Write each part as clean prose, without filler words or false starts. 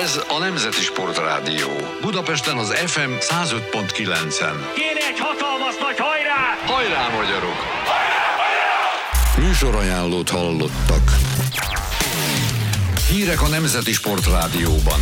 Ez a Nemzeti Sportrádió. Budapesten az FM 105.9-en. Kéne egy hatalmas nagy hajrá! Hajrá, magyarok! Hajrá! Műsorajánlót hallottak. Hírek a Nemzeti Sportrádióban.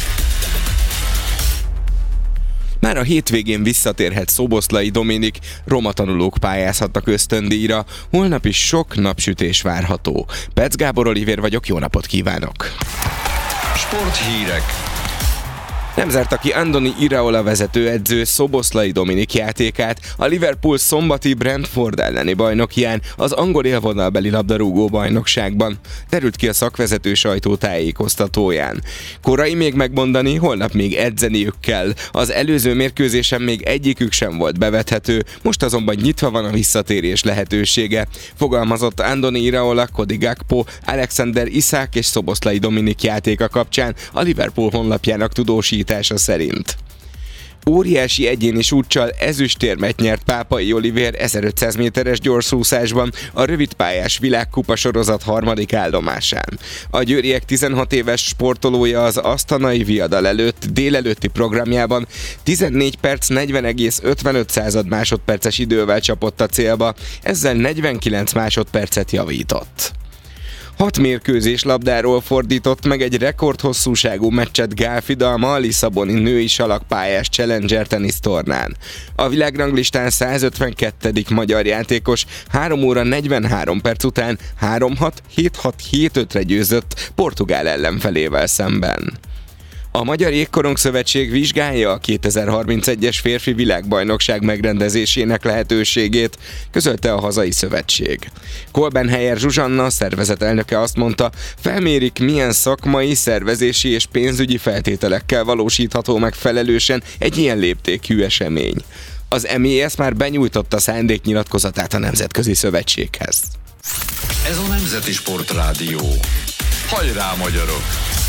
Már a hétvégén visszatérhet Szoboszlai Dominik, roma tanulók pályázhatnak ösztöndíjra, holnap is sok napsütés várható. Pec Gábor Olivér vagyok, jó napot kívánok! Sporthírek. Nem zárta ki Andoni Iraola vezetőedző Szoboszlai Dominik játékát a Liverpool szombati Brentford elleni bajnokján az angol élvonalbeli labdarúgó bajnokságban. Derült ki a szakvezető sajtó tájékoztatóján. Korai még megmondani, holnap még edzeniük kell. Az előző mérkőzésen még egyikük sem volt bevethető, most azonban nyitva van a visszatérés lehetősége. Fogalmazott Andoni Iraola, Cody Gakpo, Alexander Isak és Szoboszlai Dominik játéka kapcsán a Liverpool honlapjának tudósítása szerint. Óriási egyéni súccsal ezüstérmet nyert Pápai Olivér 1500 méteres gyorsúszásban a rövidpályás világkupa sorozat harmadik állomásán. A győriek 16 éves sportolója az asztanai viadal előtt délelőtti programjában 14 perc 40,55 másodperces idővel csapott a célba, ezzel 49 másodpercet javított. 6 mérkőzés labdáról fordított meg egy rekordhosszúságú meccset Gál Fidalma a lisszaboni női salakpályás Challenger tenisztornán. A világranglistán 152. magyar játékos 3 óra 43 perc után 3-6, 7-6, 7-5-re győzött portugál ellenfelével szemben. A Magyar Jégkorong Szövetség vizsgálja a 2031-es férfi világbajnokság megrendezésének lehetőségét, közölte a hazai szövetség. Kolbenhelyer Zsuzsanna, szervezet elnöke azt mondta, felmérik, milyen szakmai, szervezési és pénzügyi feltételekkel valósítható meg felelősen egy ilyen léptékű esemény. Az MES már benyújtotta szándéknyilatkozatát a Nemzetközi Szövetséghez. Ez a Nemzeti Sportrádió. Hajrá, magyarok!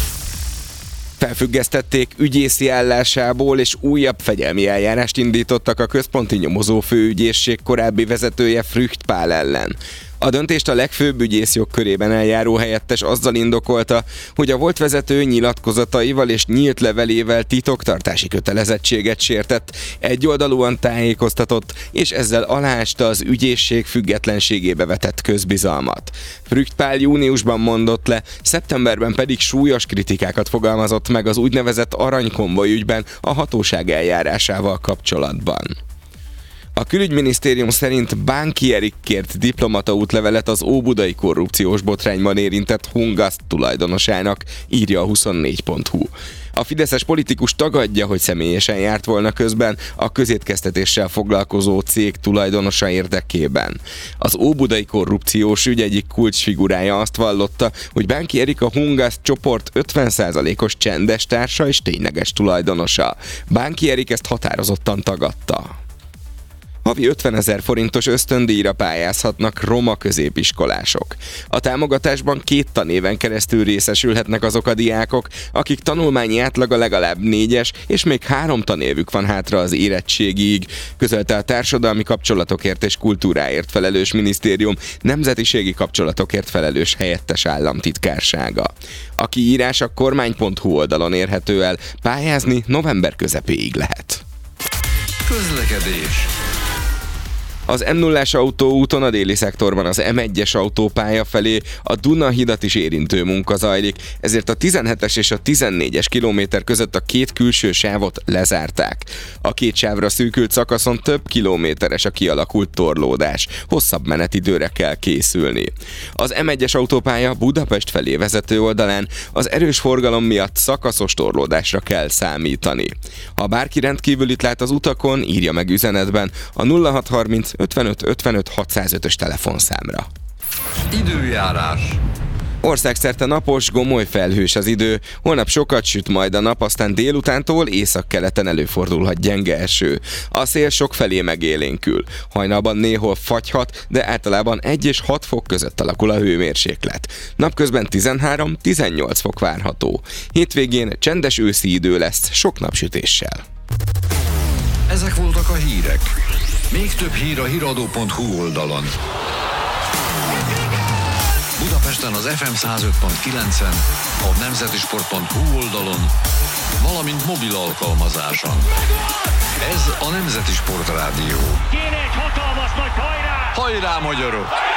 Felfüggesztették ügyészi állásából, és újabb fegyelmi eljárást indítottak a központi nyomozó főügyészség korábbi vezetője Frücht Pál ellen. A döntést a legfőbb ügyész jogkörében eljáró helyettes azzal indokolta, hogy a volt vezető nyilatkozataival és nyílt levelével titoktartási kötelezettséget sértett, egyoldalúan tájékoztatott, és ezzel aláásta az ügyészség függetlenségébe vetett közbizalmat. Frücht Pál júniusban mondott le, szeptemberben pedig súlyos kritikákat fogalmazott meg az úgynevezett aranykonvoj ügyben a hatóság eljárásával kapcsolatban. A külügyminisztérium szerint Bánki Erik kért diplomata útlevelet az óbudai korrupciós botrányban érintett Hungast tulajdonosának, írja a 24.hu. A fideszes politikus tagadja, hogy személyesen járt volna közben a közétkeztetéssel foglalkozó cég tulajdonosa érdekében. Az óbudai korrupciós ügy egyik kulcsfigurája azt vallotta, hogy Bánki Erik a Hungast csoport 50%-os csendes társa és tényleges tulajdonosa. Bánki Erik ezt határozottan tagadta. Havi 50 000 forintos ösztöndíjra pályázhatnak roma középiskolások. A támogatásban 2 tanéven keresztül részesülhetnek azok a diákok, akik tanulmányi átlaga legalább 4-es, és még 3 tanévük van hátra az érettségig, közölte a Társadalmi Kapcsolatokért és Kultúráért felelős minisztérium nemzetiségi kapcsolatokért felelős helyettes államtitkársága. A kiírás a kormány.hu oldalon érhető el, pályázni november közepéig lehet. Közlekedés. Az M0-as autóúton a déli szektorban az M1-es autópálya felé a Duna-hidat is érintő munka zajlik, ezért a 17-es és a 14-es kilométer között a 2 külső sávot lezárták. A 2 sávra szűkült szakaszon több kilométeres a kialakult torlódás, hosszabb menetidőre kell készülni. Az M1-es autópálya Budapest felé vezető oldalán az erős forgalom miatt szakaszos torlódásra kell számítani. Ha bárki rendkívülit lát az utakon, írja meg üzenetben a 0630 55 55 605-ös telefonszámra. Időjárás. Országszerte napos, gomoly felhős az idő, holnap sokat süt majd a nap, aztán délutántól északkeleten előfordulhat gyenge eső. A szél sokfelé megélénkül. Hajnalban néhol fagyhat, de általában 1 és 6 fok között alakul a hőmérséklet. Napközben 13-18 fok várható. Hétvégén csendes őszi idő lesz, sok napsütéssel. Ezek voltak a hírek. Még több hír a hiradó.hu oldalon. Budapest Budapesten az FM 105.9-en, a nemzetisport.hu oldalon, valamint mobil alkalmazáson. Ez a Nemzeti Sport Rádió. Kéne egy hatalmas nagy hajrá! Hajrá, magyarok!